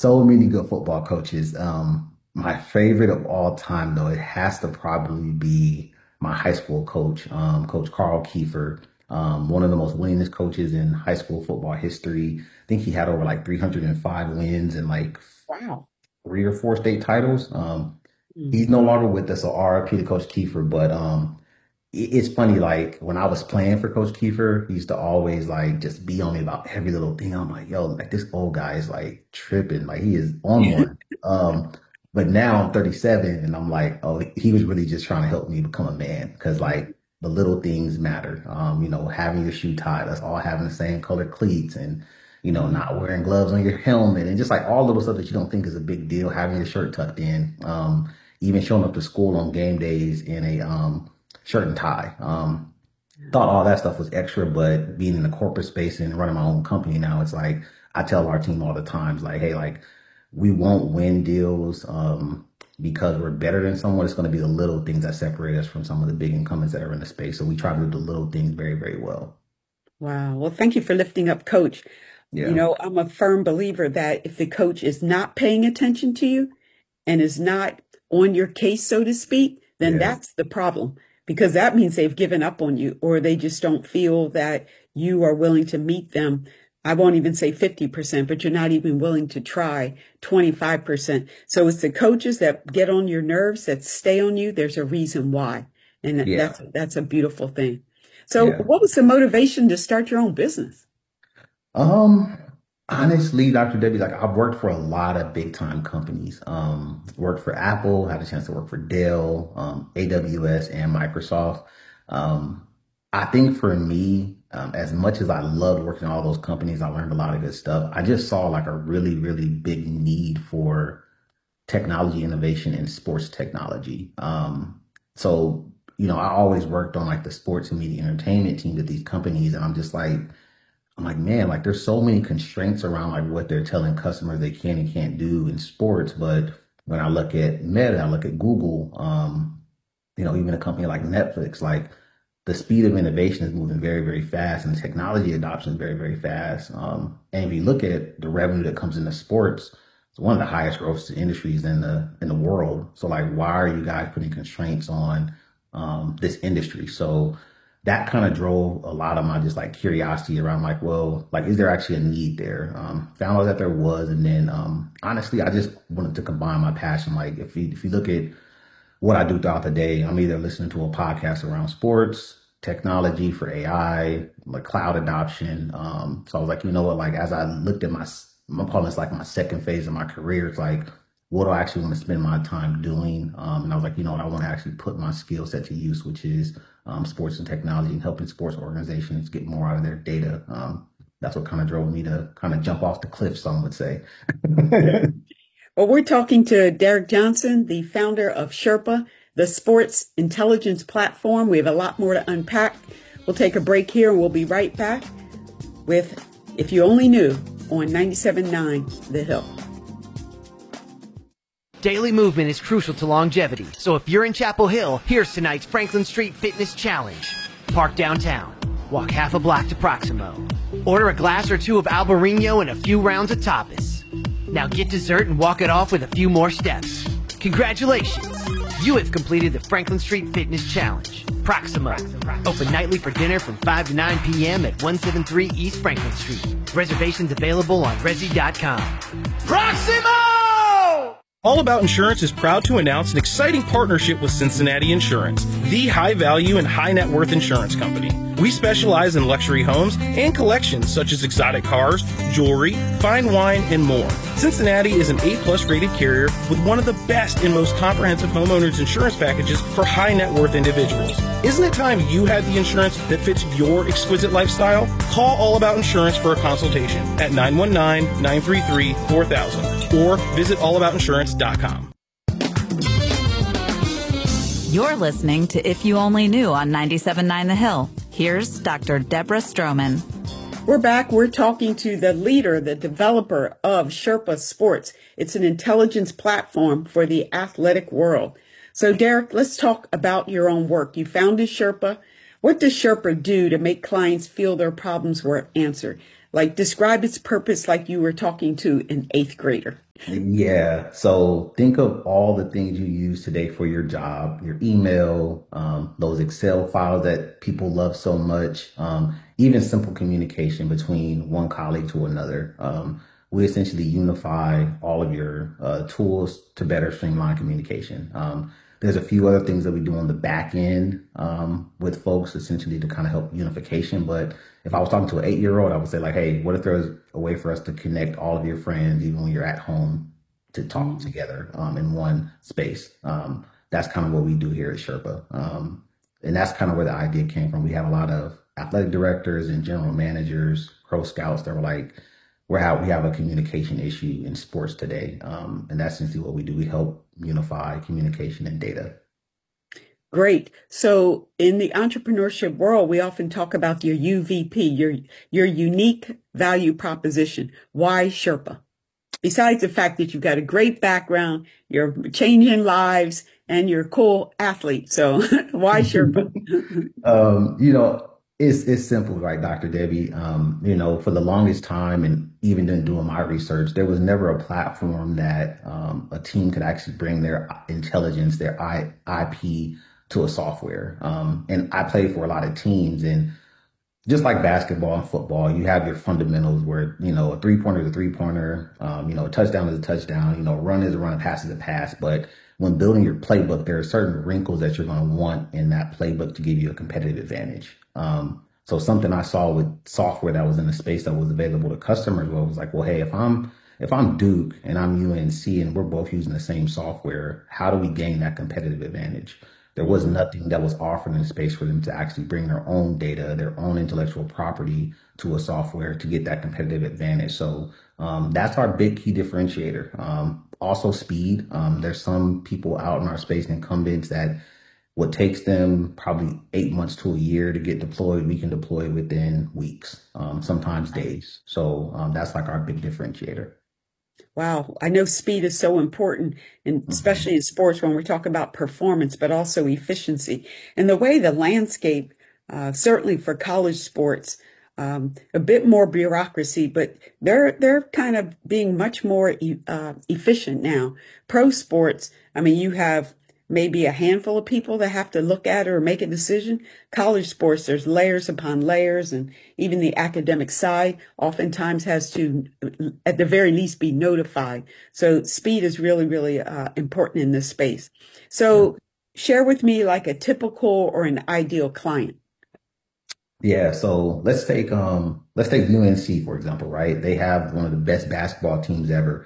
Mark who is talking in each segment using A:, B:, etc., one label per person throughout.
A: So many good football coaches. My favorite of all time, though, it has to probably be my high school coach, Coach Carl Kiefer, one of the most winningest coaches in high school football history. I think he had over like 305 wins and like
B: Wow.
A: three or four state titles.
B: Mm.
A: He's no longer with us, so RIP to Coach Kiefer. But it's funny, like when I was playing for Coach Kiefer, he used to always like just be on me about every little thing. I'm like, yo, like this old guy is like tripping, like he is on one. But now I'm 37 and I'm like, oh, he was really just trying to help me become a man because like the little things matter. Having your shoe tied, us all having the same color cleats and not wearing gloves on your helmet and just like all little stuff that you don't think is a big deal, having your shirt tucked in, even showing up to school on game days in a shirt and tie. Thought all that stuff was extra, but being in the corporate space and running my own company now, it's like I tell our team all the time, it's like, hey, like we won't win deals because we're better than someone. It's going to be the little things that separate us from some of the big incumbents that are in the space. So we try to do the little things very, very well.
B: Wow. Well, thank you for lifting up coach. You
A: Yeah,
B: know, I'm a firm believer that if the coach is not paying attention to you and is not on your case, so to speak, then
A: yeah,
B: that's the problem because that means they've given up on you or they just don't feel that you are willing to meet them. I won't even say 50%, but you're not even willing to try 25%. So it's the coaches that get on your nerves, that stay on you. There's a reason why. And
A: yeah,
B: that's a beautiful thing. So
A: yeah.
B: what was the motivation to start your own business?
A: Um, Honestly, Dr. Debbie, like I've worked for a lot of big time companies. Worked for Apple, had a chance to work for Dell, AWS, and Microsoft. Um, I think for me, as much as I loved working in all those companies, I learned a lot of good stuff. I just saw like a really, really big need for technology innovation in sports technology. So I always worked on like the sports and media entertainment teams at these companies, and I'm like, man, like there's so many constraints around like what they're telling customers they can and can't do in sports. But when I look at Meta, I look at Google, even a company like Netflix, like the speed of innovation is moving very, very fast and technology adoption is very, very fast. And if you look at the revenue that comes into sports, it's one of the highest growth industries in the world. So like, why are you guys putting constraints on this industry? So that kind of drove a lot of my just like curiosity around like, well, like, is there actually a need there? Found out that there was, and then honestly, I just wanted to combine my passion. Like, if you look at what I do throughout the day, I'm either listening to a podcast around sports, technology for AI, like cloud adoption. So I was like, you know what? Like, as I looked at I'm calling this like my second phase of my career. It's like, what do I actually want to spend my time doing? And I was like, you know what? I want to actually put my skill set to use, which is sports and technology and helping sports organizations get more out of their data. That's what kind of drove me to kind of jump off the cliff, some would say.
B: Well, we're talking to Derek Johnson, the founder of Sherpa, the sports intelligence platform. We have a lot more to unpack. We'll take a break here and we'll be right back with If You Only Knew on 97.9 The Hill.
C: Daily movement is crucial to longevity, so if you're in Chapel Hill, here's tonight's Franklin Street Fitness Challenge. Park downtown, walk half a block to Proximo, order a glass or two of Albarino and a few rounds of tapas. Now get dessert and walk it off with a few more steps. Congratulations! You have completed the Franklin Street Fitness Challenge. Proximo, open nightly for dinner from 5 to 9 p.m. at 173 East Franklin Street. Reservations available on Resi.com. Proximo!
D: All About Insurance is proud to announce an exciting partnership with Cincinnati Insurance, the high-value and high-net-worth insurance company. We specialize in luxury homes and collections such as exotic cars, jewelry, fine wine, and more. Cincinnati is an A-plus rated carrier with one of the best and most comprehensive homeowners insurance packages for high-net-worth individuals. Isn't it time you had the insurance that fits your exquisite lifestyle? Call All About Insurance for a consultation at 919-933-4000 or visit allaboutinsurance.com.
E: You're listening to If You Only Knew on 97.9 The Hill. Here's Dr. Deborah Stroman.
B: We're back. We're talking to the leader, the developer of Sherpa Sports. It's an intelligence platform for the athletic world. So, Derek, let's talk about your own work. You founded Sherpa. What does Sherpa do to make clients feel their problems were answered? Like describe its purpose like you were talking to an eighth grader.
A: Yeah. So think of all the things you use today for your job, your email, those Excel files that people love so much, even simple communication between one colleague to another. We essentially unify all of your tools to better streamline communication. There's a few other things that we do on the back end with folks essentially to kind of help unification. But if I was talking to an 8-year-old, I would say like, hey, what if there's a way for us to connect all of your friends, even when you're at home, to talk together in one space? That's kind of what we do here at Sherpa. And that's kind of where the idea came from. We have a lot of athletic directors and general managers, pro scouts that were like, we have a communication issue in sports today. And that's essentially what we do. We help unify communication and data.
B: Great. So in the entrepreneurship world, we often talk about your UVP, your unique value proposition. Why Sherpa? Besides the fact that you've got a great background, you're changing lives, and you're a cool athlete. So why Sherpa?
A: It's simple, right, Dr. Debbie? For the longest time, and even in doing my research, there was never a platform that a team could actually bring their intelligence, their IP to a software. And I played for a lot of teams, and just like basketball and football, you have your fundamentals where, a three-pointer is a three-pointer, a touchdown is a touchdown, a run is a run, a pass is a pass. But when building your playbook, there are certain wrinkles that you're going to want in that playbook to give you a competitive advantage. So something I saw with software that was in the space that was available to customers was like, well, hey, if I'm Duke and I'm UNC and we're both using the same software, how do we gain that competitive advantage? There was nothing that was offered in the space for them to actually bring their own data, their own intellectual property to a software to get that competitive advantage. So that's our big key differentiator. Also speed. There's some people out in our space, incumbents, that what takes them probably 8 months to a year to get deployed, we can deploy within weeks, sometimes days. So that's like our big differentiator.
B: Wow. I know speed is so important, and especially in sports when we're talking about performance, but also efficiency. And the way the landscape, certainly for college sports, a bit more bureaucracy, but they're kind of being much more efficient now. Pro sports, I mean, you have maybe a handful of people that have to look at it or make a decision. College sports, there's layers upon layers, and even the academic side oftentimes has to, at the very least, be notified. So speed is really, really important in this space. So share with me like a typical or an ideal client.
A: Yeah, so let's take UNC for example, right? They have one of the best basketball teams ever.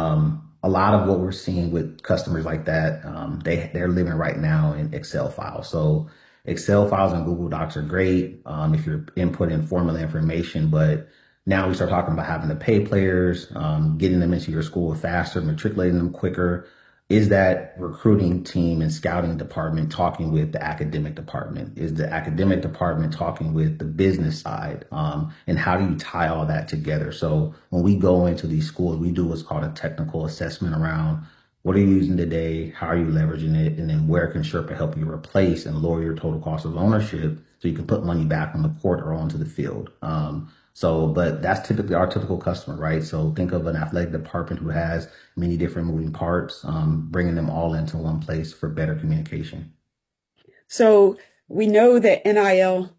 A: A lot of what we're seeing with customers like that, they're living right now in Excel files. So Excel files and Google Docs are great if you're inputting formula information, but now we start talking about having to pay players, getting them into your school faster, matriculating them quicker. Is that recruiting team and scouting department talking with the academic department? Is the academic department talking with the business side? And how do you tie all that together? So when we go into these schools, we do what's called a technical assessment around what are you using today? How are you leveraging it? And then where can Sherpa help you replace and lower your total cost of ownership so you can put money back on the court or onto the field? But that's typically our typical customer, right? So think of an athletic department who has many different moving parts, bringing them all into one place for better communication.
B: So we know that NIL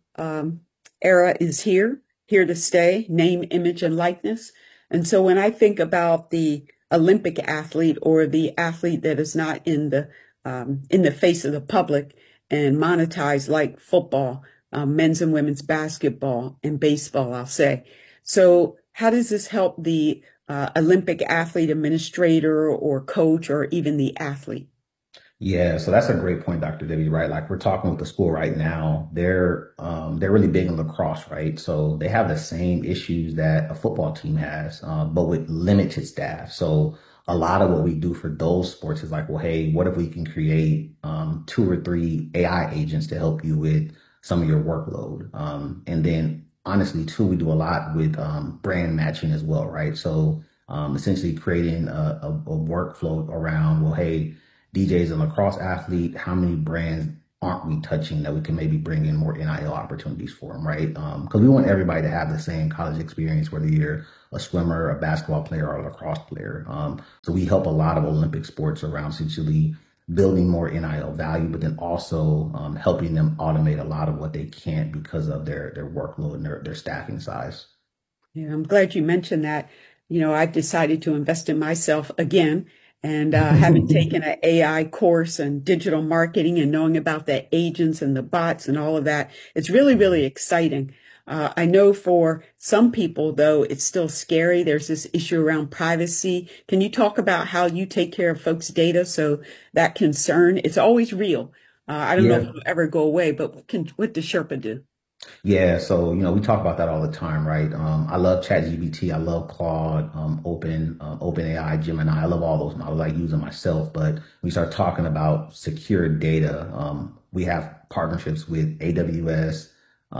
B: era is here to stay, name, image, and likeness. And so when I think about the Olympic athlete or the athlete that is not in the face of the public and monetized like football, men's and women's basketball and baseball, I'll say. So how does this help the Olympic athlete administrator or coach or even the athlete?
A: Yeah, so that's a great point, Dr. Debbie, right? Like we're talking with the school right now. They're really big in lacrosse, right? So they have the same issues that a football team has, but with limited staff. So a lot of what we do for those sports is like, well, hey, what if we can create 2 or 3 AI agents to help you with some of your workload? And then honestly, too, we do a lot with brand matching as well, right? So essentially creating a workflow around, well, hey, DJ is a lacrosse athlete. How many brands aren't we touching that we can maybe bring in more NIL opportunities for them, right? Because we want everybody to have the same college experience, whether you're a swimmer, a basketball player, or a lacrosse player. So we help a lot of Olympic sports around essentially building more NIL value, but then also helping them automate a lot of what they can't because of their workload and their staffing size.
B: Yeah, I'm glad you mentioned that. I've decided to invest in myself again, and having taken an AI course and digital marketing and knowing about the agents and the bots and all of that, it's really, really exciting. I know for some people, though, it's still scary. There's this issue around privacy. Can you talk about how you take care of folks' data? So that concern, it's always real. I don't know if
A: Yeah.
B: it'll ever go away, but what does Sherpa do?
A: Yeah, so we talk about that all the time, right? I love ChatGPT, I love Claude, OpenAI, Gemini. I love all those models. I use them myself. But when we start talking about secure data, we have partnerships with AWS,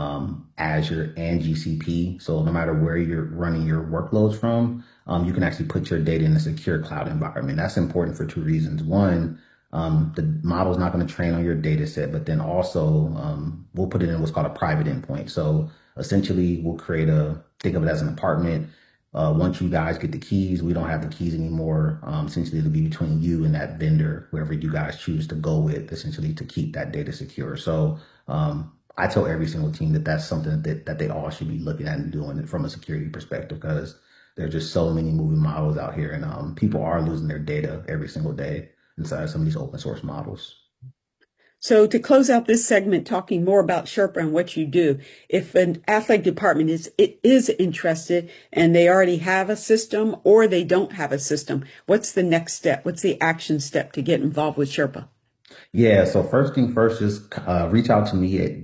A: Azure, and GCP. So no matter where you're running your workloads from, you can actually put your data in a secure cloud environment. That's important for two reasons. One, the model's not going to train on your data set, but then also we'll put it in what's called a private endpoint. So essentially, we'll think of it as an apartment. Once you guys get the keys, we don't have the keys anymore. Essentially, it'll be between you and that vendor, wherever you guys choose to go with, essentially to keep that data secure. So I tell every single team that that's something that they all should be looking at and doing it from a security perspective, because there's just so many moving models out here, and people are losing their data every single day inside some of these open source models.
B: So to close out this segment, talking more about Sherpa and what you do, if an athletic department is interested and they already have a system or they don't have a system, what's the next step? What's the action step to get involved with Sherpa?
A: Yeah, so first thing first, just reach out to me at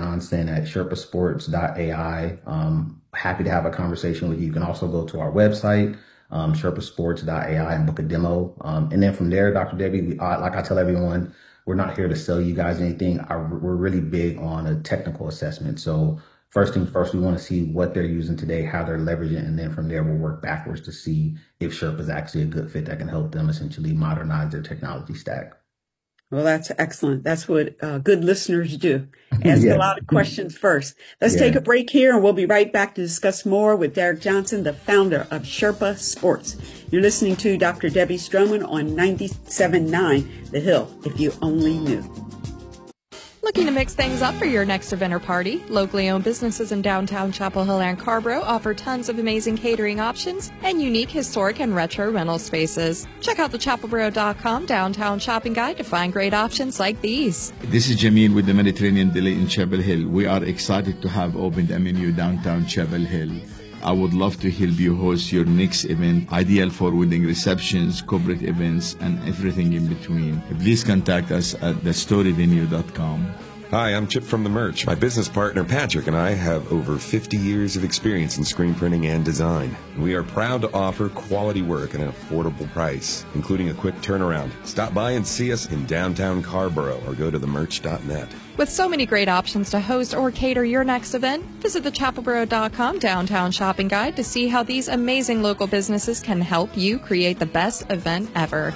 A: djjohnson@sherpasports.ai. Happy to have a conversation with you. You can also go to our website, sherpasports.ai, and book a demo. And then from there, Dr. Debbie, like I tell everyone, we're not here to sell you guys anything. We're really big on a technical assessment. So first thing first, we want to see what they're using today, how they're leveraging it, and then from there, we'll work backwards to see if Sherpa is actually a good fit that can help them essentially modernize their technology stack.
B: Well, that's excellent. That's what good listeners do. Ask a lot of questions first. Let's take a break here, and we'll be right back to discuss more with Derek Johnson, the founder of Sherpa Sports. You're listening to Dr. Debbie Stroman on 97.9 The Hill, if you only knew.
F: Looking to mix things up for your next event or party? Locally owned businesses in downtown Chapel Hill and Carrboro offer tons of amazing catering options and unique historic and retro rental spaces. Check out the chapelboro.com downtown shopping guide to find great options like these.
G: This is Jamil with the Mediterranean Deli in Chapel Hill. We are excited to have opened a menu downtown Chapel Hill. I would love to help you host your next event, ideal for wedding receptions, corporate events, and everything in between. Please contact us at thestoryvenue.com.
H: Hi, I'm Chip from The Merch. My business partner Patrick and I have over 50 years of experience in screen printing and design. We are proud to offer quality work at an affordable price, including a quick turnaround. Stop by and see us in downtown Carrboro or go to themerch.net.
F: With so many great options to host or cater your next event, visit the chapelboro.com downtown shopping guide to see how these amazing local businesses can help you create the best event ever.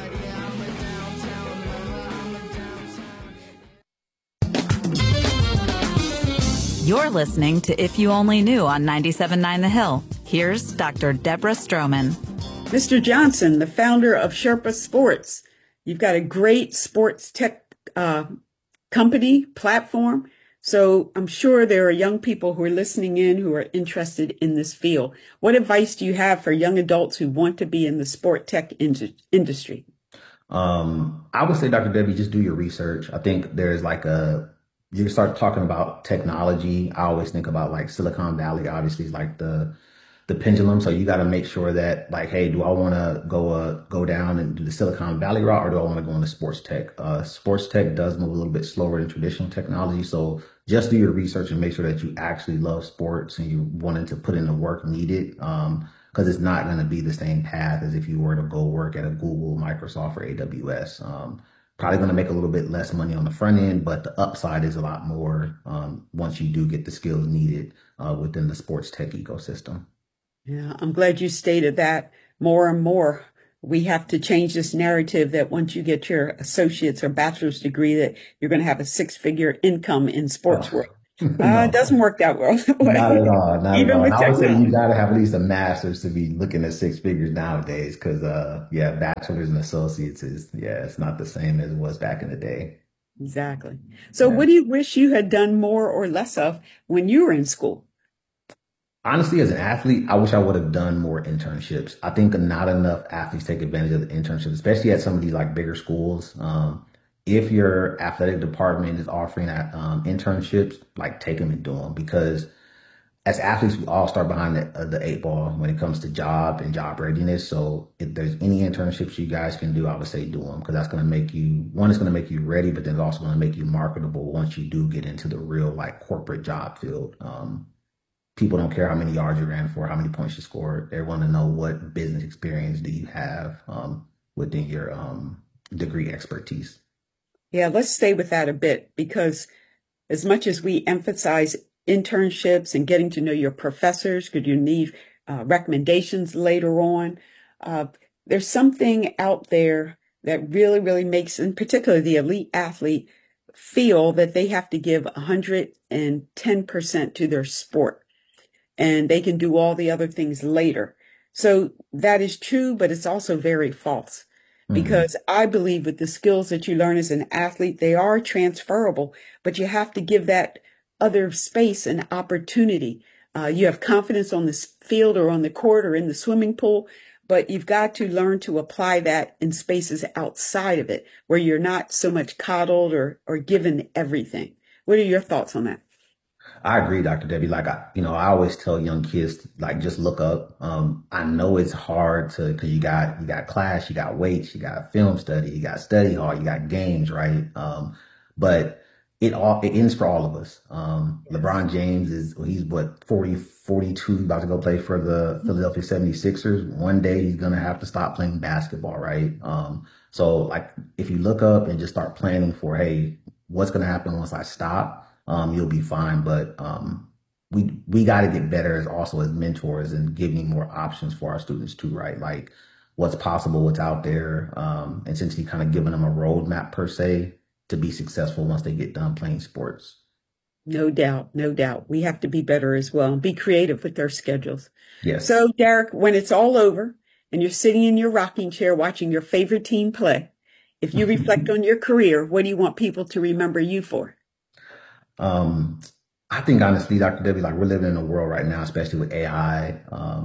E: You're listening to If You Only Knew on 97.9 The Hill. Here's Dr. Deborah Stroman.
B: Mr. Johnson, the founder of Sherpa Sports. You've got a great sports tech company, platform. So I'm sure there are young people who are listening in who are interested in this field. What advice do you have for young adults who want to be in the sport tech industry?
A: I would say, Dr. Debbie, just do your research. I think there's you start talking about technology. I always think about like Silicon Valley, obviously, is like the pendulum. So you got to make sure that like, hey, do I want to go down and do the Silicon Valley route, or do I want to go into sports tech? Sports tech does move a little bit slower than traditional technology. So just do your research and make sure that you actually love sports and you wanted to put in the work needed. Because it's not going to be the same path as if you were to go work at a Google, Microsoft, or AWS. Probably going to make a little bit less money on the front end, but the upside is a lot more once you do get the skills needed within the sports tech ecosystem.
B: Yeah, I'm glad you stated that more and more. we have to change this narrative that once you get your associate's or bachelor's degree that you're going to have a six-figure income in sports world.
A: No.
B: It doesn't work that well.
A: Not at all. Not
B: Even
A: at all.
B: with
A: And I would say
B: technology.
A: you got to have at least a master's to be looking at six figures nowadays because, bachelor's and associates it's not the same as it was back in the day.
B: Exactly. So
A: Yeah.
B: what do you wish you had done more or less of when you were in school?
A: Honestly, as an athlete, I wish I would have done more internships. I think not enough athletes take advantage of the internships, especially at some of these like bigger schools. If your athletic department is offering that internships, like take them and do them because as athletes, we all start behind the eight ball when it comes to job and job readiness. So if there's any internships you guys can do, I would say do them because that's going to make you, one, it's going to make you ready, but then it's also going to make you marketable once you do get into the real like corporate job field. People don't care how many yards you ran for, how many points you scored. They want to know what business experience do you have within your degree expertise.
B: Yeah, let's stay with that a bit because as much as we emphasize internships and getting to know your professors, could you need recommendations later on? There's something out there that really, really makes, in particular, the elite athlete feel that they have to give 110% to their sport and they can do all the other things later. So that is true, but it's also very false. Because I believe with the skills that you learn as an athlete, they are transferable, but you have to give that other space and opportunity. You have confidence on this field or on the court or in the swimming pool, but you've got to learn to apply that in spaces outside of it where you're not so much coddled or given everything. What are your thoughts on that?
A: I agree, Dr. Debbie. Like, I always tell young kids, like, just look up. I know it's hard because you got class, you got weights, you got film study, you got study hall, you got games, right? But it ends for all of us. LeBron James he's 40, 42, about to go play for the Philadelphia 76ers. One day he's going to have to stop playing basketball, right? So like, if you look up and just start planning for, hey, what's going to happen once I stop? You'll be fine. But we got to get better as mentors and giving more options for our students too, right? Like what's possible, what's out there, and essentially kind of giving them a roadmap per se to be successful once they get done playing sports.
B: No doubt, no doubt. We have to be better as well and be creative with our schedules.
A: Yes.
B: So, Derek, when it's all over and you're sitting in your rocking chair watching your favorite team play, if you reflect on your career, what do you want people to remember you for?
A: I think honestly, Dr. Debbie, like we're living in a world right now, especially with AI.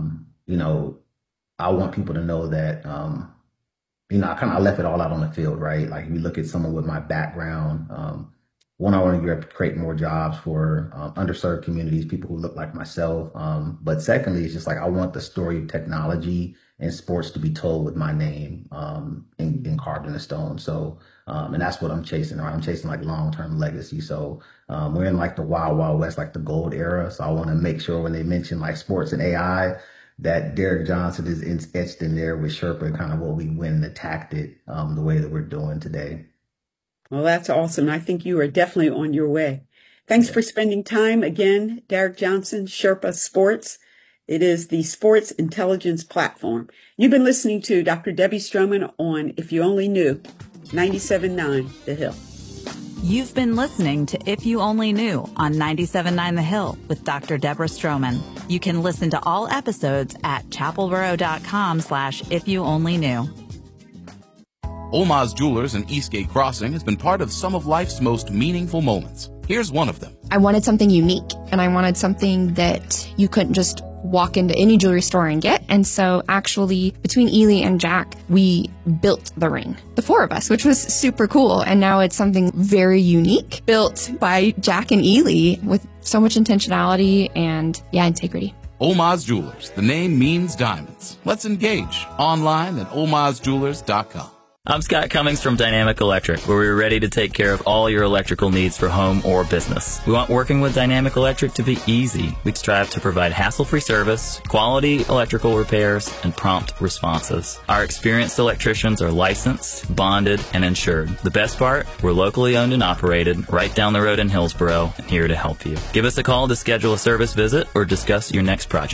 A: I want people to know that, I left it all out on the field, right? Like if you look at someone with my background, one, I want to create more jobs for underserved communities, people who look like myself. But secondly, it's just like I want the story of technology and sports to be told with my name and carved in the stone. So, and that's what I'm chasing. Right? I'm chasing like long-term legacy. So we're in like the wild, wild west, like the gold era. So I want to make sure when they mention like sports and AI, that Derek Johnson is etched in there with Sherpa and kind of what we win and attacked it the way that we're doing today.
B: Well, that's awesome. I think you are definitely on your way. Thanks for spending time again, Derek Johnson, Sherpa Sports. It is the sports intelligence platform. You've been listening to Dr. Debbie Stroman on If You Only Knew, 97.9 The Hill.
E: You've been listening to If You Only Knew on 97.9 The Hill with Dr. Deborah Stroman. You can listen to all episodes at chapelboro.com/ifyouonlyknew.
I: Olmaz Jewelers in Eastgate Crossing has been part of some of life's most meaningful moments. Here's one of them.
J: I wanted something unique, and I wanted something that you couldn't just walk into any jewelry store and get. And so actually, between Ely and Jack, we built the ring, the four of us, which was super cool. And now it's something very unique, built by Jack and Ely with so much intentionality and, integrity.
I: Olmaz Jewelers. The name means diamonds. Let's engage online at olmazjewelers.com.
K: I'm Scott Cummings from Dynamic Electric, where we're ready to take care of all your electrical needs for home or business. We want working with Dynamic Electric to be easy. We strive to provide hassle-free service, quality electrical repairs, and prompt responses. Our experienced electricians are licensed, bonded, and insured. The best part, we're locally owned and operated, right down the road in Hillsboro, and here to help you. Give us a call to schedule a service visit or discuss your next project.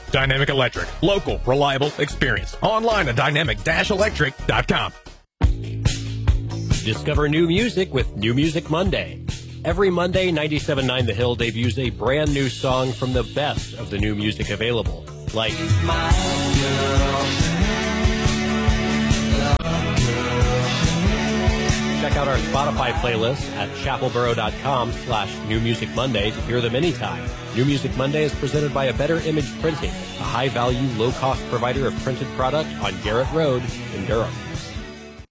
D: Dynamic Electric. Local, reliable experience. Online at dynamic-electric.com.
L: Discover new music with New Music Monday. Every Monday, 97.9 The Hill debuts a brand new song from the best of the new music available. Like check out our Spotify playlist at chapelboro.com/New Music Monday to hear them anytime. New Music Monday is presented by A Better Image Printing, a high-value, low-cost provider of printed product on Garrett Road in Durham.